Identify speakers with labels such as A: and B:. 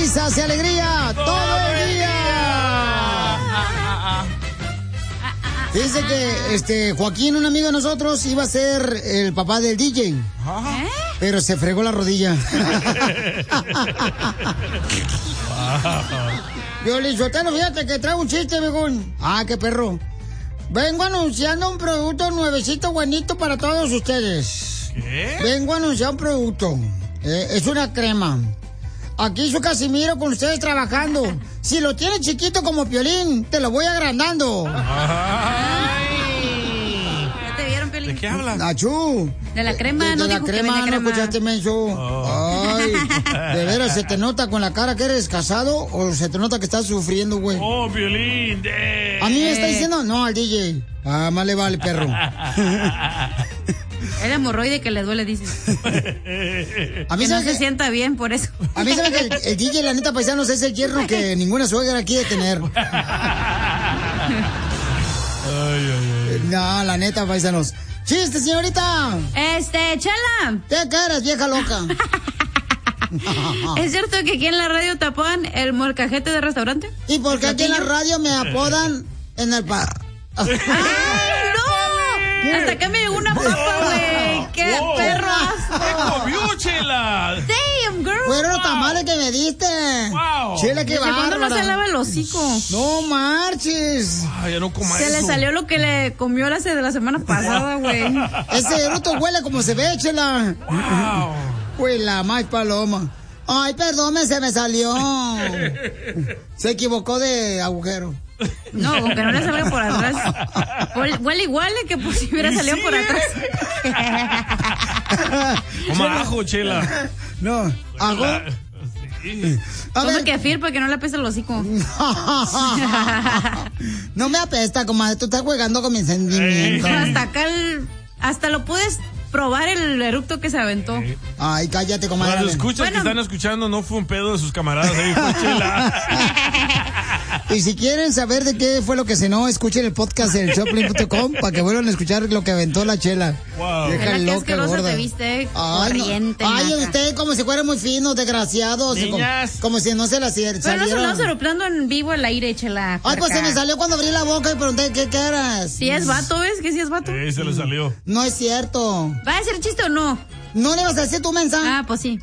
A: risas y alegría todo el día. Dice que Joaquín, un amigo de nosotros, iba a ser el papá del DJ. Pero se fregó la rodilla. Violín Sotelo, fíjate que trae un chiste, viejón. Ah, qué perro. Vengo anunciando un producto nuevecito, buenito para todos ustedes.
B: ¿Qué?
A: Vengo a anunciar un producto. Es una crema. Aquí su Casimiro con ustedes trabajando. Si lo tienes chiquito como Piolín, te lo voy agrandando.
B: Ay.
C: ¿Ya te vieron, Piolín?
B: ¿De qué hablas?
A: Achú.
C: De la crema,
A: de
C: no
A: la
C: dijo que
A: crema,
C: vende
A: no
C: crema.
A: escuchaste, menso. Ay, de veras, ¿se te nota con la cara que eres casado o se te nota que estás sufriendo, güey?
B: Oh, Piolín.
A: A mí me está diciendo, no, al DJ. Ah, más le vale, perro.
C: El hemorroide que le duele, dice.
A: A mí
C: que no se sienta bien por eso.
A: A mí sabe que el DJ, la neta, paisanos, es el yerno que ninguna suegra quiere tener. No, la neta, paisanos. ¡Chiste, señorita!
C: Chela.
A: ¿Qué quieres, vieja loca?
C: ¿Es cierto que aquí en la radio te apodan el molcajete de restaurante?
A: ¿Y por qué aquí en la radio me apodan en el bar?
C: ¡Ay, no! Hasta acá me llegó una papa, güey. ¡Qué perro asco!
B: ¡Qué comió, Chela!
C: ¡Damn, girl!
A: Fueron los tamales que me diste.
B: ¡Wow!
A: Chela, qué
C: ¿Desde
A: bárbara.
C: cuándo no se lava el hocico?
A: No marches.
B: Ay, ya no coma
C: Se
B: eso.
C: le salió lo que le comió la semana pasada, güey.
A: Ese bruto huele como se ve, Chela.
B: ¡Wow!
A: Güey, la más paloma. Ay, perdón, se me salió. Se equivocó de agujero.
C: No, con que no le salga por atrás. Huele igual que pues, si hubiera salido por atrás.
B: Coma ajo, Chela.
A: No, ¿ajo?
B: Sí.
A: A
C: Como
A: ver.
C: que afir para que no le apeste el hocico.
A: No me apesta, comadre. Tú estás jugando con mis sentimientos.
C: Hasta acá hasta lo puedes probar el eructo que se aventó.
A: Ay, cállate, comadre.
B: Cuando escuchas que están escuchando, no fue un pedo de sus camaradas ahí, fue Chela.
A: Y si quieren saber de qué fue lo que cenó, escuchen el podcast del Choplin.com para que vuelvan a escuchar lo que aventó la Chela.
B: Wow.
A: Vieja
C: Qué
A: loca,
C: asquerosa
A: gorda.
C: te viste,
A: Ay,
C: corriente.
A: no. Ay,
C: naca.
A: usted como si fuera muy fino, desgraciado.
B: Niñas.
A: Como si no se la
C: Pero no
A: saliera.
C: andamos soplando en vivo al aire, Chela.
A: Ay, pues se me salió cuando abrí la boca y pregunté qué eras.
C: Si es vato, ¿ves que si es vato?
B: Sí, se le salió.
A: No es cierto.
C: ¿Va a ser chiste o no?
A: ¿No le vas a decir tu mensaje?
C: Ah, pues sí.